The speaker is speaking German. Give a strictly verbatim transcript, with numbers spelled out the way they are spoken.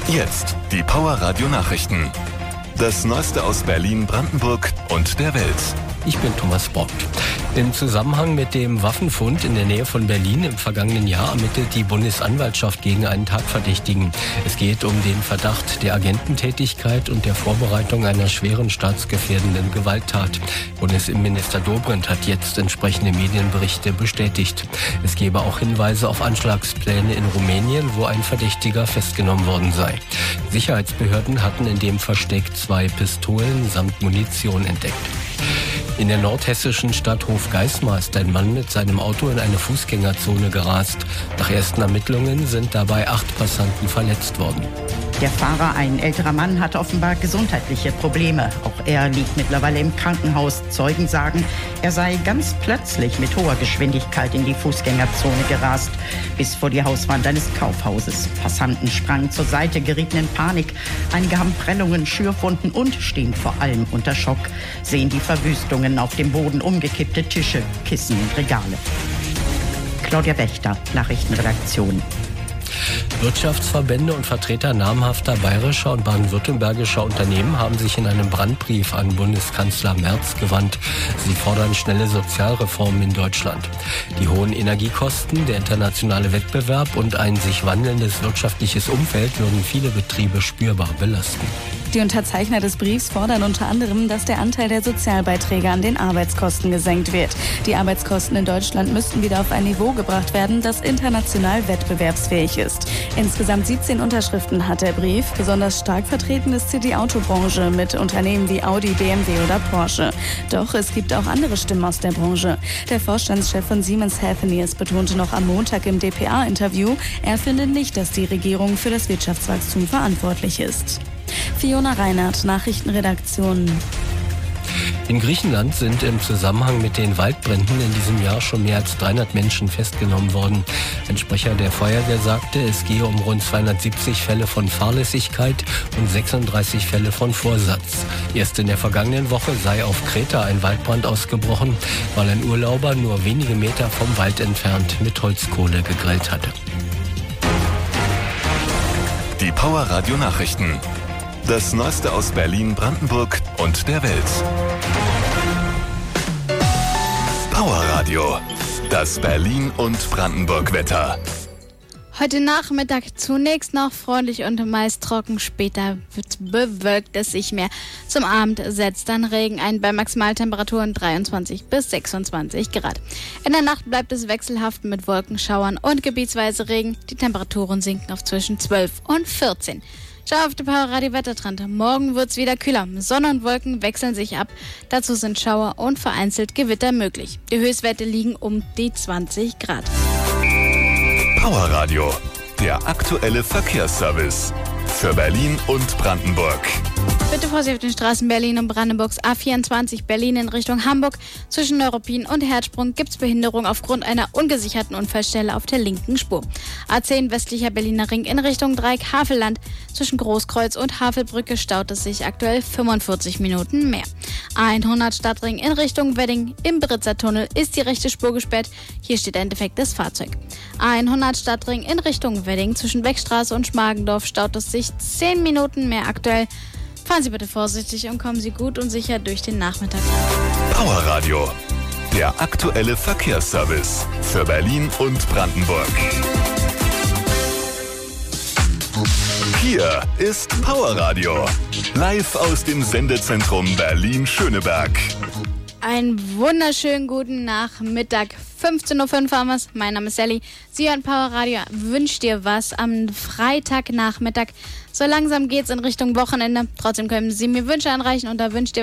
Jetzt die Power Radio Nachrichten. Das Neueste aus Berlin, Brandenburg und der Welt. Ich bin Thomas Bock. Im Zusammenhang mit dem Waffenfund in der Nähe von Berlin im vergangenen Jahr ermittelt die Bundesanwaltschaft gegen einen Tatverdächtigen. Es geht um den Verdacht der Agententätigkeit und der Vorbereitung einer schweren staatsgefährdenden Gewalttat. Bundesinnenminister Dobrindt hat jetzt entsprechende Medienberichte bestätigt. Es gebe auch Hinweise auf Anschlagspläne in Rumänien, wo ein Verdächtiger festgenommen worden sei. Sicherheitsbehörden hatten in dem Versteck zwei Pistolen samt Munition entdeckt. In der nordhessischen Stadt Hofgeismar ist ein Mann mit seinem Auto in eine Fußgängerzone gerast. Nach ersten Ermittlungen sind dabei acht Passanten verletzt worden. Der Fahrer, ein älterer Mann, hat offenbar gesundheitliche Probleme. Auch er liegt mittlerweile im Krankenhaus. Zeugen sagen, er sei ganz plötzlich mit hoher Geschwindigkeit in die Fußgängerzone gerast, bis vor die Hauswand eines Kaufhauses. Passanten sprangen zur Seite, gerieten in Panik. Einige haben Prellungen, Schürfwunden und stehen vor allem unter Schock. Sehen die Verwüstungen auf dem Boden, umgekippte Tische, Kissen und Regale. Claudia Wächter, Nachrichtenredaktion. Wirtschaftsverbände und Vertreter namhafter bayerischer und baden-württembergischer Unternehmen haben sich in einem Brandbrief an Bundeskanzler Merz gewandt. Sie fordern schnelle Sozialreformen in Deutschland. Die hohen Energiekosten, der internationale Wettbewerb und ein sich wandelndes wirtschaftliches Umfeld würden viele Betriebe spürbar belasten. Die Unterzeichner des Briefs fordern unter anderem, dass der Anteil der Sozialbeiträge an den Arbeitskosten gesenkt wird. Die Arbeitskosten in Deutschland müssten wieder auf ein Niveau gebracht werden, das international wettbewerbsfähig ist. Insgesamt siebzehn Unterschriften hat der Brief. Besonders stark vertreten ist hier die Autobranche mit Unternehmen wie Audi, B M W oder Porsche. Doch es gibt auch andere Stimmen aus der Branche. Der Vorstandschef von Siemens Healthineers betonte noch am Montag im D P A-Interview, er finde nicht, dass die Regierung für das Wirtschaftswachstum verantwortlich ist. Fiona Reinhardt, Nachrichtenredaktion. In Griechenland sind im Zusammenhang mit den Waldbränden in diesem Jahr schon mehr als dreihundert Menschen festgenommen worden. Ein Sprecher der Feuerwehr sagte, es gehe um rund zweihundertsiebzig Fälle von Fahrlässigkeit und sechsunddreißig Fälle von Vorsatz. Erst in der vergangenen Woche sei auf Kreta ein Waldbrand ausgebrochen, weil ein Urlauber nur wenige Meter vom Wald entfernt mit Holzkohle gegrillt hatte. Die Power Radio Nachrichten. Das Neueste aus Berlin, Brandenburg und der Welt. Power Radio. Das Berlin- und Brandenburg-Wetter. Heute Nachmittag zunächst noch freundlich und meist trocken. Später wird bewölkt es sich mehr. Zum Abend setzt dann Regen ein bei Maximaltemperaturen dreiundzwanzig bis sechsundzwanzig Grad. In der Nacht bleibt es wechselhaft mit Wolkenschauern und gebietsweise Regen. Die Temperaturen sinken auf zwischen zwölf und vierzehn. Schau auf die Power Radio Wettertrend. Morgen wird's wieder kühler. Sonne und Wolken wechseln sich ab. Dazu sind Schauer und vereinzelt Gewitter möglich. Die Höchstwerte liegen um die zwanzig Grad. Power Radio, der aktuelle Verkehrsservice für Berlin und Brandenburg. Bitte Vorsicht auf den Straßen Berlin und Brandenburgs. A vierundzwanzig Berlin in Richtung Hamburg. Zwischen Neuruppin und Herzsprung gibt es Behinderung aufgrund einer ungesicherten Unfallstelle auf der linken Spur. A zehn westlicher Berliner Ring in Richtung Dreieck Havelland. Zwischen Großkreuz und Havelbrücke staut es sich aktuell fünfundvierzig Minuten mehr. A hundert Stadtring in Richtung Wedding. Im Britzer Tunnel ist die rechte Spur gesperrt. Hier steht ein defektes Fahrzeug. A hundert Stadtring in Richtung Wedding. Zwischen Beckstraße und Schmargendorf staut es sich zehn Minuten mehr aktuell. Fahren Sie bitte vorsichtig und kommen Sie gut und sicher durch den Nachmittag. Power Radio, der aktuelle Verkehrsservice für Berlin und Brandenburg. Hier ist Power Radio, live aus dem Sendezentrum Berlin-Schöneberg. Einen wunderschönen guten Nachmittag. fünfzehn Uhr fünf haben wir es. Mein Name ist Sally. Sie hören Power Radio. Wünscht dir was am Freitagnachmittag. So langsam geht's in Richtung Wochenende. Trotzdem können Sie mir Wünsche anreichen und da wünscht ihr